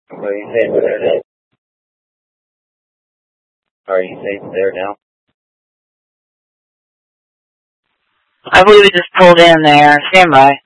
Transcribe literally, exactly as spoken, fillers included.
What are you saying there now? Are you saying there now? I believe it just pulled in there. Stand by.